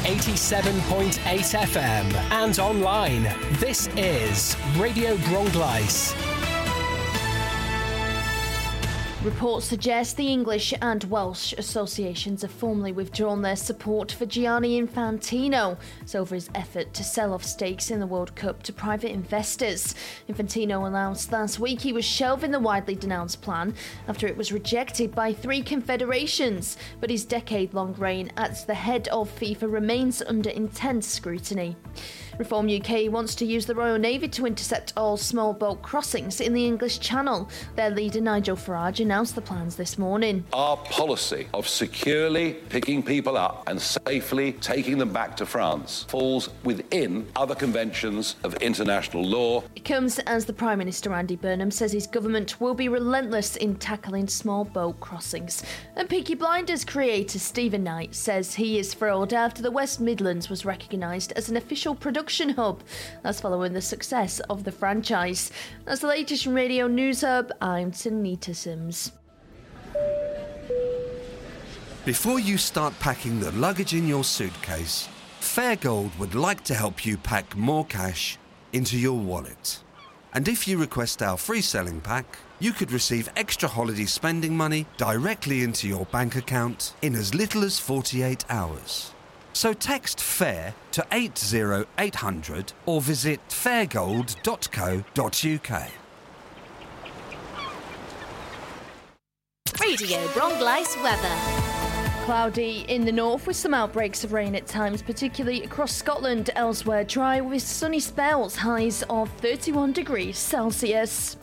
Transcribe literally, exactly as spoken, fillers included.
eighty-seven point eight F M and online. This is Radio Gronglice. Reports suggest the English and Welsh associations have formally withdrawn their support for Gianni Infantino over his effort to sell off stakes in the World Cup to private investors. Infantino announced last week he was shelving the widely denounced plan after it was rejected by three confederations, but his decade-long reign as the head of FIFA remains under intense scrutiny. Reform U K wants to use the Royal Navy to intercept all small boat crossings in the English Channel. Their leader Nigel Farage announced the plans this morning. Our policy of securely picking people up and safely taking them back to France falls within other conventions of international law. It comes as the Prime Minister Andy Burnham says his government will be relentless in tackling small boat crossings. And Peaky Blinders creator Stephen Knight says he is thrilled after the West Midlands was recognised as an official production hub. That's following the success of the franchise. That's the latest from Radio News Hub. I'm Tanita Sims. Before you start packing the luggage in your suitcase, Fairgold would like to help you pack more cash into your wallet. And if you request our free selling pack, you could receive extra holiday spending money directly into your bank account in as little as forty-eight hours. So text FAIR to eight zero eight hundred or visit fairgold dot co dot uk. Radio Gronglice weather. Cloudy in the north with some outbreaks of rain at times, particularly across Scotland. Elsewhere dry with sunny spells, highs of thirty-one degrees Celsius.